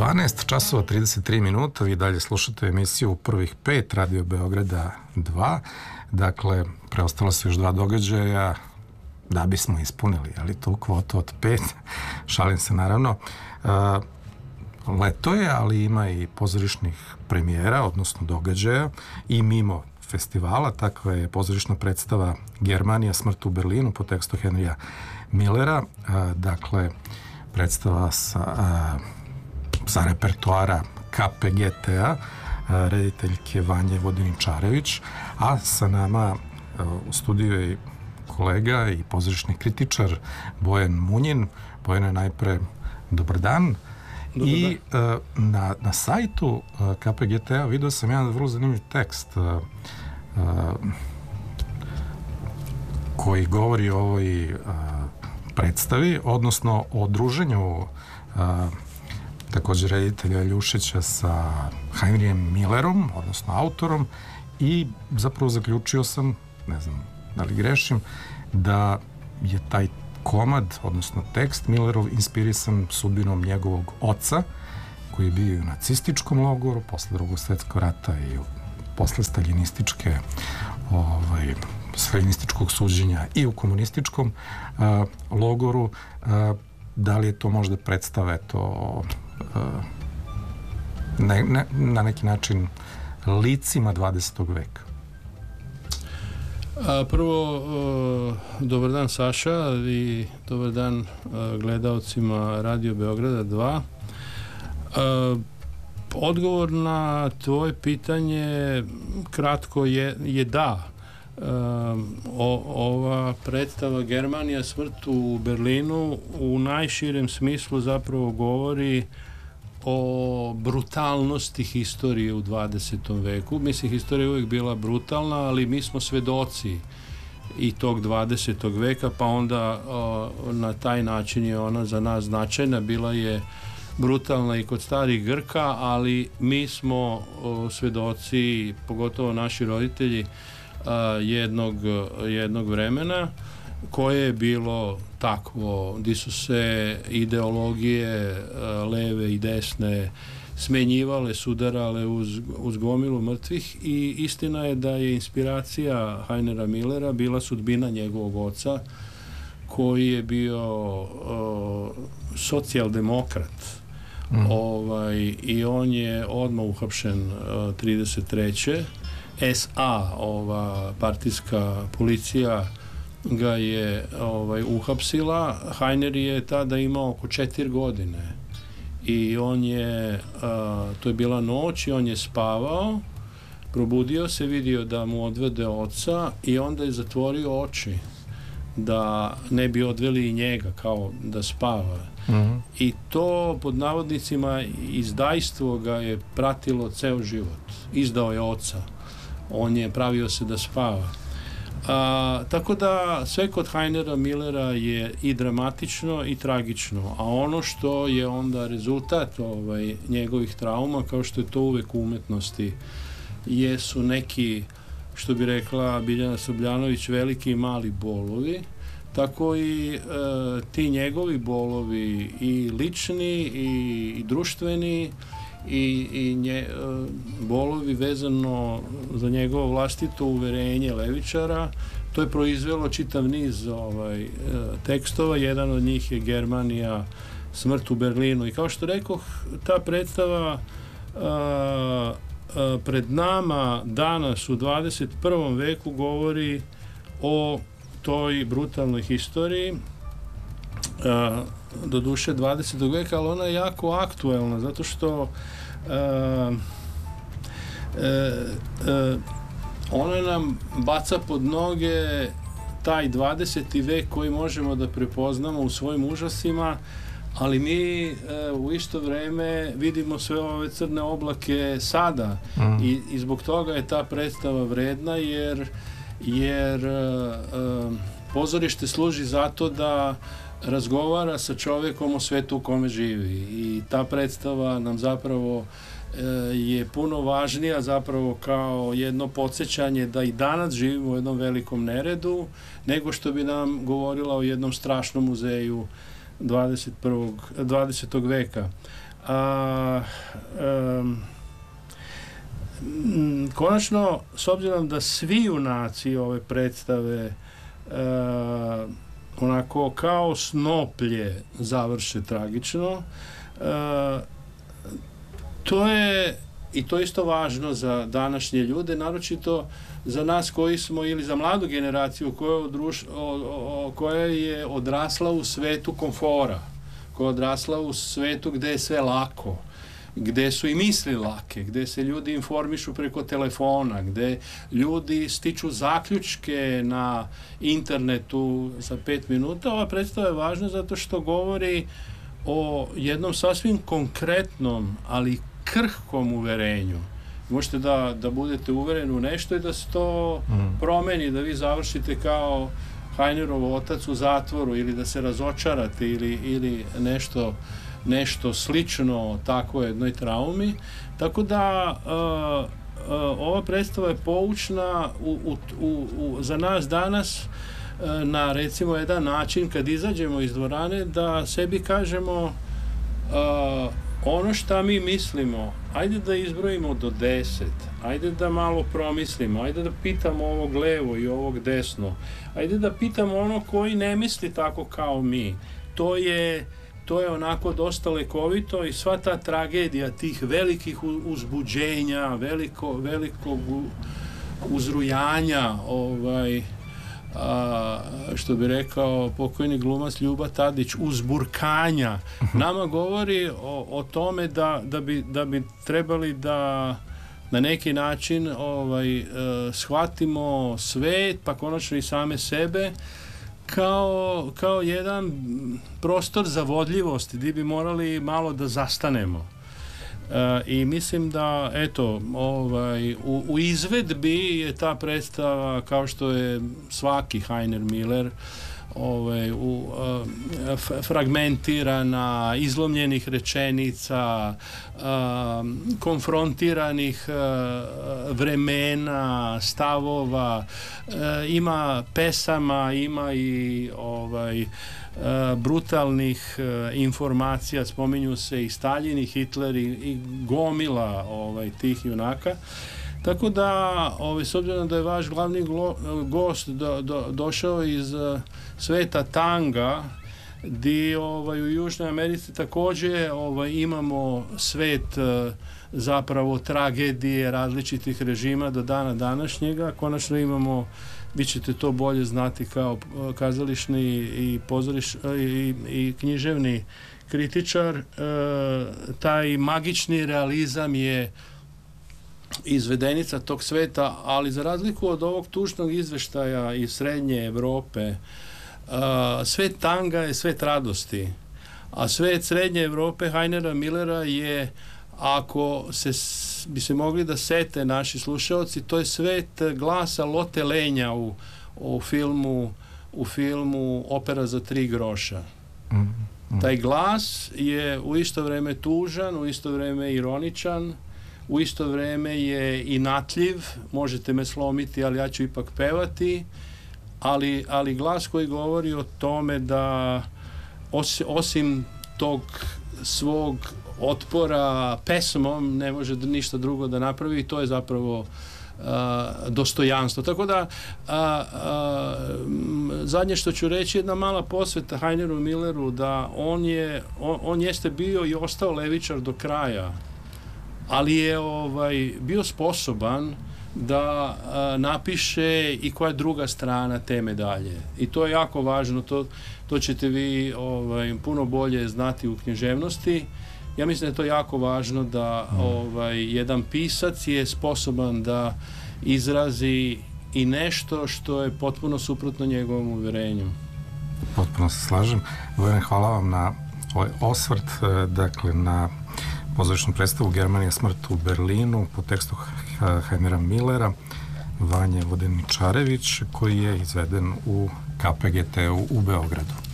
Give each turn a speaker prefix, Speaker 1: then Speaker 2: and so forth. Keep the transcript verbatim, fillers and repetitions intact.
Speaker 1: dvanaest časova trideset tri minuta, vi dalje slušate emisiju u prvih pet Radio Beograda dva. Dakle, preostalo se još dva događaja da bismo ispunili, ali tu kvotu od pet. Šalim se naravno. Uh, leto je, ali ima i pozorišnih premijera, odnosno događaja i mimo festivala. Takva je pozorišna predstava Germanija, smrt u Berlinu po tekstu Henrya Millera. Uh, dakle, predstava sa uh, sa repertoara K P G T-a, rediteljke Vanje Vodiničarević, a sa nama u studiju je kolega i pozorišni kritičar Bojan Munjin. Bojane, najpre dobar dan. Dobar I dan. Na, na sajtu K P G T-a vidio sam jedan vrlo zanimljiv tekst koji govori o ovoj predstavi, odnosno o druženju također reditelja Ljušića sa Heinrijem Millerom, odnosno autorom, i zapravo zaključio sam, ne znam da li grešim, da je taj komad, odnosno tekst Millerov inspirisan sudbinom njegovog oca, koji je bio u nacističkom logoru posle drugog svjetskog rata i posle staljinističke ovaj, staljinističkog suđenja i u komunističkom a, logoru. A, da li je to možda predstave to Ne, ne, na neki način licima dvadesetog veka?
Speaker 2: A, prvo, uh, dobar dan Saša i dobar dan uh, gledaocima Radio Beograda dva. Uh, odgovor na tvoje pitanje kratko je, je da. Uh, o, ova predstava Germanija, smrt u Berlinu u najširem smislu zapravo govori o brutalnosti historije u dvadesetom veku. Mislim, historija je uvijek bila brutalna, ali mi smo svedoci i tog dvadesetog veka, pa onda o, na taj način je ona za nas značajna. Bila je brutalna i kod starih Grka, ali mi smo o, svedoci, pogotovo naši roditelji, a, jednog, jednog vremena koje je bilo takvo, gdje su se ideologije leve i desne smenjivale, sudarale uz, uz gomilu mrtvih, i istina je da je inspiracija Heinera Millera bila sudbina njegovog oca, koji je bio o, socijaldemokrat. Mm. Ovaj, i on je odmah uhapšen o, trideset treće S A, ova partijska policija, ga je ovaj, uhapsila. Heiner je tada imao oko četiri godine i on je, a, to je bila noć i on je spavao, probudio se, vidio da mu odvede oca i onda je zatvorio oči da ne bi odveli i njega, kao da spava. Mm-hmm. I to pod navodnicima izdajstvo ga je pratilo ceo život. Izdao je oca, on je pravio se da spava. A, tako da sve kod Heinera Millera je i dramatično i tragično, a ono što je onda rezultat ovaj, njegovih trauma, kao što je to uvek u umetnosti, jesu neki, što bi rekla Biljana Srbljanović, veliki i mali bolovi. Tako i e, ti njegovi bolovi, i lični i, i društveni, i, i nje, e, bolovi vezano za njegovo vlastito uverenje levičara, to je proizvelo čitav niz ovaj, e, tekstova. Jedan od njih je Germanija, smrt u Berlinu, i kao što rekoh, ta predstava a, a, pred nama danas u dvadeset prvom veku govori o toj brutalnoj historiji, a, do duše dvadesetog veka, ali ona je jako aktuelna, zato što a, a, a, ona nam baca pod noge taj dvadeseti vek koji možemo da prepoznamo u svojim užasima, ali mi e, u isto vreme vidimo sve ove crne oblake sada, mm. I, i zbog toga je ta predstava vredna, jer jer e, e, pozorište služi zato da razgovara sa čovjekom o svetu u kome živi, i ta predstava nam zapravo e, je puno važnija zapravo kao jedno podsjećanje da i danas živimo u jednom velikom neredu, nego što bi nam govorila o jednom strašnom muzeju dvadesetog veka. A, um, konačno, s obzirom da svi junaci ove predstave uh, onako kao snoplje završe tragično, uh, to je i to isto važno za današnje ljude, naročito za nas koji smo, ili za mladu generaciju koja, druš, o, o, koja je odrasla u svetu komfora, koja je odrasla u svetu gde je sve lako, gde su i misli lake, gde se ljudi informišu preko telefona, gde ljudi stiču zaključke na internetu za pet minuta. Ova predstava je važna zato što govori o jednom sasvim konkretnom, ali krhkom uverenju. Možete da, da budete uvereni u nešto i da se to mm. promeni, da vi završite kao Hajnerov otac u zatvoru ili da se razočarate ili, ili nešto, nešto slično takvoj jednoj traumi. Tako da uh, uh, ova predstava je poučna u, u, u, u, za nas danas uh, na recimo jedan način kad izađemo iz dvorane da sebi kažemo uh, ono šta mi mislimo, ajde da izbrojimo do deset, ajde da malo promislimo, ajde da pitamo ovog levo i ovog desno, ajde da pitamo ono koji ne misli tako kao mi. To je, to je onako dosta lekovito i sva ta tragedija tih velikih uzbuđenja, veliko, velikog uzrujanja, ovaj, a, što bi rekao pokojni glumac Ljuba Tadić, uzburkanja, nama govori o, o tome da, da, bi, da bi trebali da na neki način ovaj, eh, shvatimo svet, pa konačno i same sebe, kao, kao jedan prostor za vodljivosti, gdje bi morali malo da zastanemo. Uh, i mislim da eto ovaj, u, u izvedbi je ta predstava kao što je svaki Heiner Miller ovaj, u, uh, f, fragmentirana, izlomljenih rečenica, uh, konfrontiranih uh, vremena, stavova, uh, ima pesama, ima i ovaj Uh, brutalnih uh, informacija, spominju se i Staljin i Hitler i, i gomila ovaj, tih junaka. Tako da, ovaj, s obzirom da je vaš glavni glo, gost do, do, došao iz uh, sveta tanga, gdje ovaj, u Južnoj Americi također ovaj, imamo svet uh, zapravo tragedije različitih režima do dana današnjega. Konačno imamo, vi ćete to bolje znati kao kazališni i, pozoriš, i, i književni kritičar, e, taj magični realizam je izvedenica tog sveta, ali za razliku od ovog tužnog izveštaja iz Srednje Evrope, e, svet tanga je svet radosti, a svet Srednje Evrope Heinera Millera je, ako se bi se mogli da sete naši slušaoci, to je svet glasa Lotte Lenja u, u filmu u filmu Opera za tri groša. Mm, mm. Taj glas je u isto vreme tužan, u isto vreme ironičan, u isto vreme je i natljiv, možete me slomiti, ali ja ću ipak pevati, ali, ali glas koji govori o tome da os, osim tog svog otpora pesmom ne može ništa drugo da napravi i to je zapravo uh, dostojanstvo. Tako da uh, uh, zadnje što ću reći, jedna mala posveta Heineru Milleru, da on je on, on jeste bio i ostao levičar do kraja, ali je ovaj, bio sposoban da a, napiše i koja je druga strana te medalje. I to je jako važno, to, to ćete vi ovaj, puno bolje znati u književnosti. Ja mislim da je to jako važno da ovaj, jedan pisac je sposoban da izrazi i nešto što je potpuno suprotno njegovom uverenju.
Speaker 1: Potpuno se slažem. Vojane, hvala vam na ovaj osvrt, dakle na pozorišnu predstavu Germanija smrt u Berlinu po tekstu Heinera Millera, Vanje Vodeničarević, koji je izveden u K P G T-u u Beogradu.